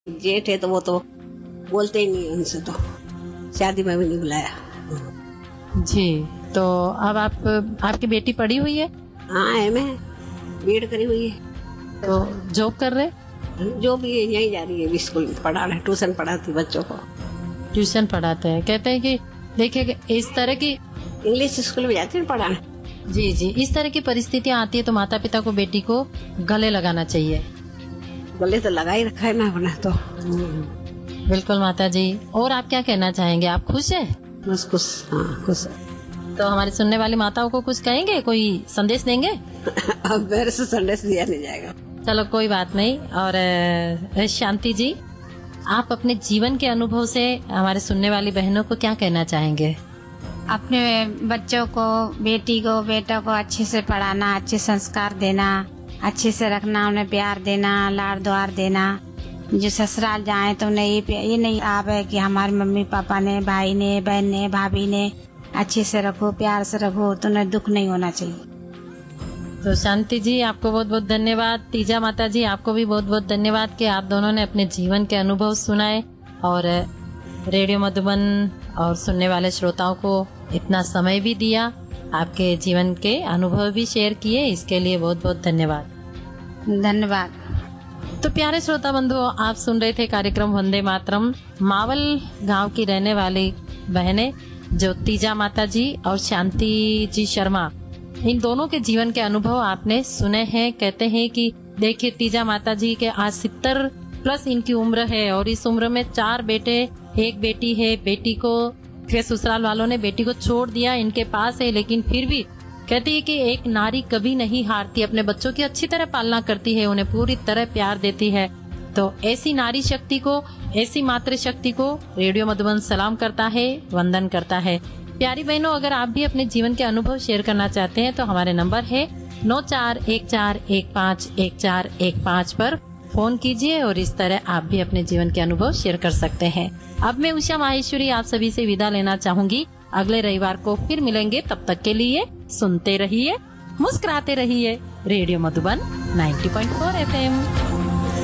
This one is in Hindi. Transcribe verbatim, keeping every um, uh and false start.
जेठ है तो वो तो बोलते ही नहीं, उनसे तो शादी में भी नहीं बुलाया। जी, तो अब आप आपकी बेटी पढ़ी हुई है? हाँ, एम ए बीएड करी हुई है। तो जॉब कर रहे? जो भी है यहीं जा रही है, स्कूल में पढ़ा रहे, ट्यूशन पढ़ाती बच्चों को। ट्यूशन पढ़ाते हैं। कहते हैं कि देखिए इस तरह की इंग्लिश स्कूल में जाती है पढ़ाने। जी जी, इस तरह की परिस्थितियाँ आती है तो माता पिता को बेटी को गले लगाना चाहिए। गले तो लगा ही रखा है ना अपना तो। बिल्कुल माता जी। और आप क्या कहना चाहेंगे, आप खुश है? बस खुश, हाँ खुश है। तो हमारी सुनने वाली माताओं को कुछ कहेंगे, कोई संदेश देंगे? अब मेरे से संदेश दिया नहीं जाएगा। चलो कोई बात नहीं। और अ, शांति जी, आप अपने जीवन के अनुभव से हमारे सुनने वाली बहनों को क्या कहना चाहेंगे? अपने बच्चों को, बेटी को, बेटा को अच्छे से पढ़ाना, अच्छे संस्कार देना, अच्छे से रखना, उन्हें प्यार देना, लाड़ दुआर देना। जो ससुराल जाए तो उन्हें ये ये नहीं आवे कि हमारे मम्मी पापा ने, भाई ने, बहन ने, भाभी ने अच्छे से रखो, प्यार से रखो, तो उन्हें दुख नहीं होना चाहिए। तो शांति जी आपको बहुत बहुत धन्यवाद। तीजा माता जी आपको भी बहुत बहुत धन्यवाद कि आप दोनों ने अपने जीवन के अनुभव सुनाए और रेडियो मधुबन और सुनने वाले श्रोताओं को इतना समय भी दिया, आपके जीवन के अनुभव भी शेयर किए, इसके लिए बहुत बहुत धन्यवाद। धन्यवाद। तो प्यारे श्रोता बंधुओं, आप सुन रहे थे कार्यक्रम वंदे मातरम। मावल गांव की रहने वाली बहनें जो तीजा माता जी और शांति जी शर्मा, इन दोनों के जीवन के अनुभव आपने सुने हैं। कहते हैं कि देखिए तीजा माता जी के आज सितर प्लस इनकी उम्र है और इस उम्र में चार बेटे, एक बेटी है। बेटी को के ससुराल वालों ने बेटी को छोड़ दिया, इनके पास है, लेकिन फिर भी कहती है कि एक नारी कभी नहीं हारती, अपने बच्चों की अच्छी तरह पालना करती है, उन्हें पूरी तरह प्यार देती है। तो ऐसी नारी शक्ति को, ऐसी मातृ शक्ति को रेडियो मधुबन सलाम करता है, वंदन करता है। प्यारी बहनों, अगर आप भी अपने जीवन के अनुभव शेयर करना चाहते हैं तो हमारे नंबर है नौ चार एक चार एक पाँच एक चार एक पाँच पर फोन कीजिए और इस तरह आप भी अपने जीवन के अनुभव शेयर कर सकते हैं। अब मैं उषा माहेश्वरी आप सभी से विदा लेना चाहूंगी। अगले रविवार को फिर मिलेंगे, तब तक के लिए सुनते रहिए, मुस्कुराते रहिए radio Madhuban ninety point four F M.